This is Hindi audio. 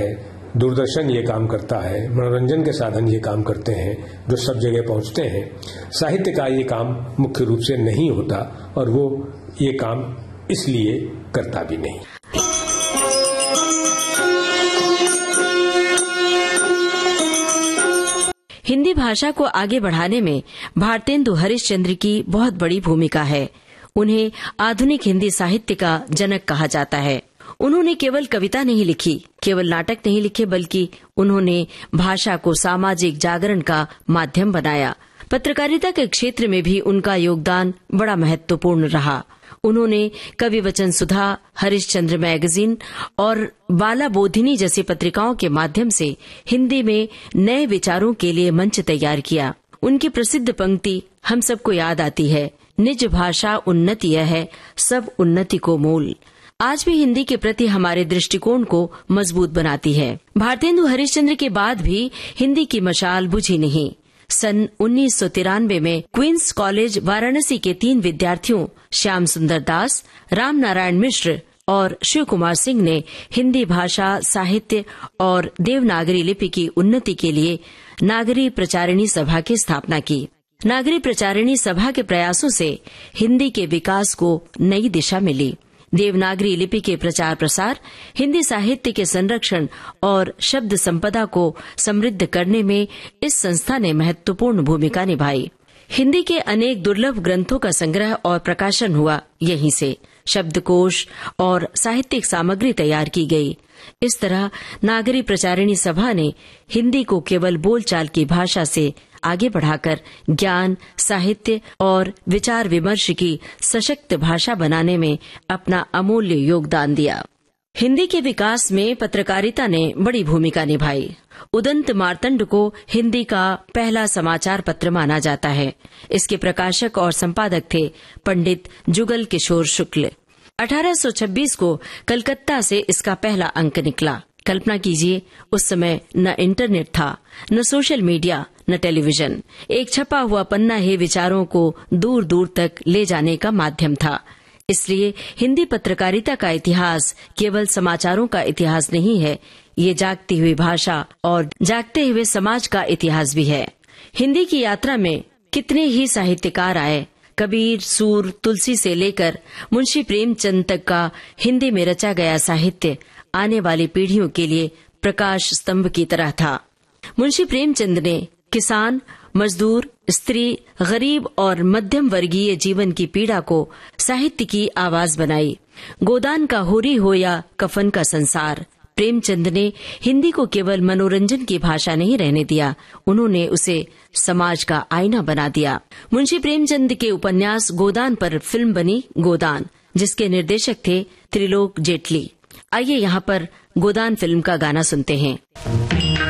है, दूरदर्शन ये काम करता है, मनोरंजन के साधन ये काम करते हैं जो सब जगह पहुंचते हैं। साहित्य का ये काम मुख्य रूप से नहीं होता और वो ये काम इसलिए करता भी नहीं। हिंदी भाषा को आगे बढ़ाने में भारतेंदु हरिश्चंद्र की बहुत बड़ी भूमिका है। उन्हें आधुनिक हिंदी साहित्य का जनक कहा जाता है। उन्होंने केवल कविता नहीं लिखी, केवल नाटक नहीं लिखे, बल्कि उन्होंने भाषा को सामाजिक जागरण का माध्यम बनाया। पत्रकारिता के क्षेत्र में भी उनका योगदान बड़ा महत्वपूर्ण रहा। उन्होंने कवि वचन सुधा, हरिश्चंद्र मैगजीन और बाला बोधिनी जैसी पत्रिकाओं के माध्यम से हिंदी में नए विचारों के लिए मंच तैयार किया। उनकी प्रसिद्ध पंक्ति हम सबको याद आती है, निज भाषा उन्नति यह है, सब उन्नति को मूल। आज भी हिंदी के प्रति हमारे दृष्टिकोण को मजबूत बनाती है। भारतेंदु हरिश्चंद्र के बाद भी हिंदी की मशाल बुझी नहीं। सन 1993 में क्वींस कॉलेज वाराणसी के 3 विद्यार्थियों श्याम सुंदर दास, राम नारायण मिश्र और शिव कुमार सिंह ने हिंदी भाषा, साहित्य और देवनागरी लिपि की उन्नति के लिए नागरी प्रचारिणी सभा की स्थापना की। नागरी प्रचारिणी सभा के प्रयासों से हिंदी के विकास को नई दिशा मिली। देवनागरी लिपि के प्रचार प्रसार, हिंदी साहित्य के संरक्षण और शब्द संपदा को समृद्ध करने में इस संस्था ने महत्वपूर्ण भूमिका निभाई। हिंदी के अनेक दुर्लभ ग्रंथों का संग्रह और प्रकाशन हुआ यहीं से। शब्दकोश और साहित्यिक सामग्री तैयार की गई। इस तरह नागरी प्रचारिणी सभा ने हिंदी को केवल बोलचाल की भाषा से आगे बढ़ाकर ज्ञान, साहित्य और विचार विमर्श की सशक्त भाषा बनाने में अपना अमूल्य योगदान दिया। हिंदी के विकास में पत्रकारिता ने बड़ी भूमिका निभाई। उदंत मार्तंड को हिंदी का पहला समाचार पत्र माना जाता है। इसके प्रकाशक और संपादक थे पंडित जुगल किशोर शुक्ल। 1826 को कलकत्ता से इसका पहला अंक निकला। कल्पना कीजिए, उस समय न इंटरनेट था, न सोशल मीडिया, न टेलीविजन। एक छपा हुआ पन्ना ही विचारों को दूर दूर तक ले जाने का माध्यम था। इसलिए हिंदी पत्रकारिता का इतिहास केवल समाचारों का इतिहास नहीं है, ये जागती हुई भाषा और जागते हुए समाज का इतिहास भी है। हिंदी की यात्रा में कितने ही साहित्यकार आए। कबीर, सूर, तुलसी से लेकर मुंशी प्रेमचंद तक का हिंदी में रचा गया साहित्य आने वाली पीढ़ियों के लिए प्रकाश स्तंभ की तरह था। मुंशी प्रेमचंद ने किसान, मजदूर, स्त्री, गरीब और मध्यम वर्गीय जीवन की पीड़ा को साहित्य की आवाज बनाई। गोदान का होरी हो या कफन का संसार, प्रेमचंद ने हिंदी को केवल मनोरंजन की भाषा नहीं रहने दिया, उन्होंने उसे समाज का आईना बना दिया। मुंशी प्रेमचंद के उपन्यास गोदान पर फिल्म बनी गोदान, जिसके निर्देशक थे त्रिलोक जेटली। आइए यहाँ पर गोदान फिल्म का गाना सुनते हैं।